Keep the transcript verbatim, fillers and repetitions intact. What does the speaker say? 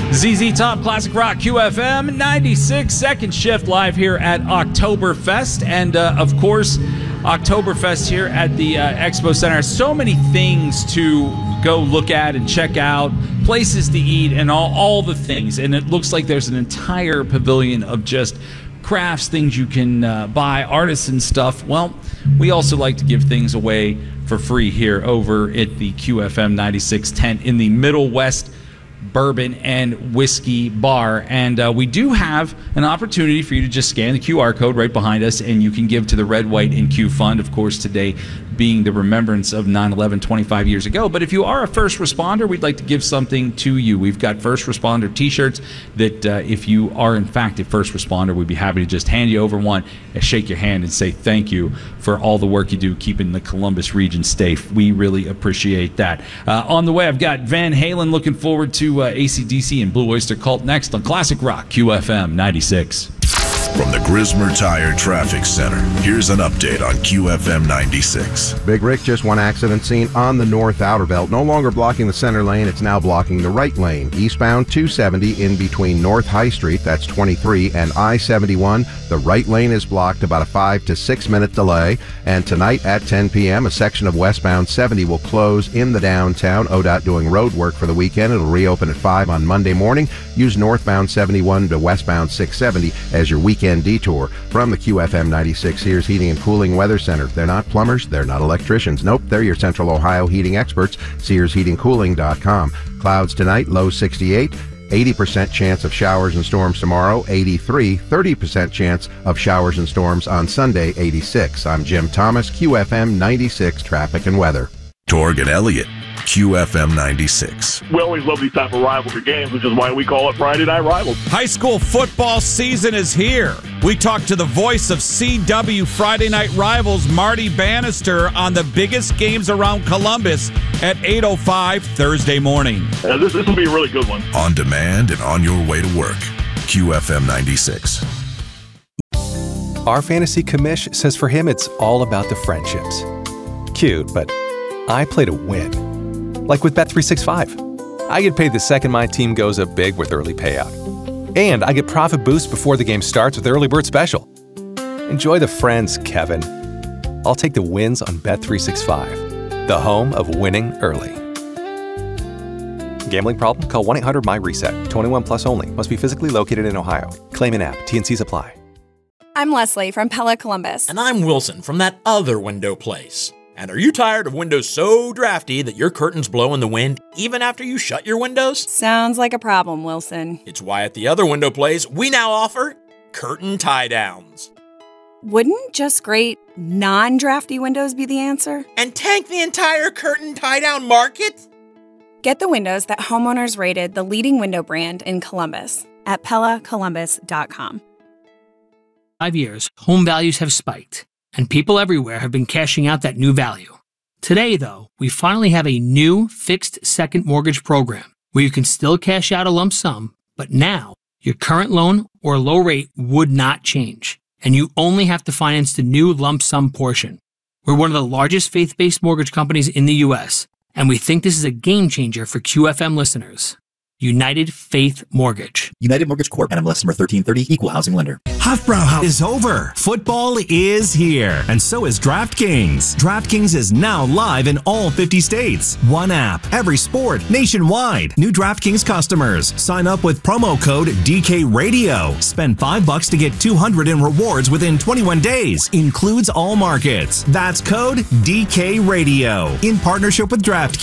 Z Z Top Classic Rock Q F M ninety-six, second shift live here at Oktoberfest. And, uh, of course, Oktoberfest here at the uh, Expo Center. So many things to go look at and check out, places to eat, and all, all the things. And it looks like there's an entire pavilion of just crafts, things you can uh, buy, artisan stuff. Well, we also like to give things away for free here over at the Q F M ninety-six tent in the Middle West Bourbon and Whiskey Bar. And uh, we do have an opportunity for you to just scan the Q R code right behind us, and you can give to the Red, White, and Q Fund, of course, today being the remembrance of nine eleven twenty-five years ago. But if you are a first responder, we'd like to give something to you. We've got first responder t-shirts that uh, if you are in fact a first responder, we'd be happy to just hand you over one and shake your hand and say thank you for all the work you do keeping the Columbus region safe. We really appreciate that. Uh, on the way, I've got Van Halen. Looking forward to uh, A C D C and Blue Oyster Cult next on Classic Rock Q F M ninety-six. From the Grismer Tire Traffic Center, here's an update on Q F M ninety-six. Big Rick, just one accident seen on the north outer belt. No longer blocking the center lane, it's now blocking the right lane. Eastbound two seventy in between North High Street, that's twenty-three, and I seventy-one. The right lane is blocked, about a five to six minute delay. And tonight at ten p.m., a section of westbound seventy will close in the downtown. O D O T doing road work for the weekend. It'll reopen at five on Monday morning. Use northbound seventy-one to westbound six seventy as your weekend detour. From the Q F M ninety-six Sears Heating and Cooling Weather Center. They're not plumbers, they're not electricians. Nope, they're your Central Ohio heating experts. Sears Heating Cooling dot com. Clouds tonight, low sixty-eight. eighty percent chance of showers and storms tomorrow, eighty-three. thirty percent chance of showers and storms on Sunday, eighty-six. I'm Jim Thomas, Q F M ninety-six Traffic and Weather. Torg and Elliott, Q F M ninety-six. We always love these type of rivalry games, which is why we call it Friday Night Rivals. High school football season is here. We talked to the voice of C W Friday Night Rivals, Marty Bannister, on the biggest games around Columbus at eight oh five Thursday morning. Uh, this, this will be a really good one. On demand and on your way to work. Q F M ninety-six. Our fantasy commish says for him it's all about the friendships. Cute, but I play to win. Like with Bet three sixty-five. I get paid the second my team goes up big with early payout. And I get profit boost before the game starts with Early Bird Special. Enjoy the friends, Kevin. I'll take the wins on Bet three sixty-five, the home of winning early. Gambling problem? Call one eight hundred M Y reset. twenty-one plus only. Must be physically located in Ohio. Claim in app. T and Cs apply. I'm Leslie from Pella Columbus. And I'm Wilson from that other window place. And are you tired of windows so drafty that your curtains blow in the wind even after you shut your windows? Sounds like a problem, Wilson. It's why at the other window place, we now offer curtain tie-downs. Wouldn't just great non-drafty windows be the answer? And tank the entire curtain tie-down market? Get the windows that homeowners rated the leading window brand in Columbus at Pella Columbus dot com. Five years, home values have spiked, and people everywhere have been cashing out that new value. Today, though, we finally have a new fixed second mortgage program where you can still cash out a lump sum, but now your current loan or low rate would not change, and you only have to finance the new lump sum portion. We're one of the largest faith-based mortgage companies in the U S, and we think this is a game changer for Q F M listeners. United Faith Mortgage. United Mortgage Corp. N M L S number thirteen thirty, Equal Housing Lender. Hofbrauhaus is over. Football is here. And so is DraftKings. DraftKings is now live in all fifty states. One app, every sport, nationwide. New DraftKings customers. Sign up with promo code D K Radio. Spend five bucks to get two hundred in rewards within twenty-one days. Includes all markets. That's code D K Radio. In partnership with DraftKings.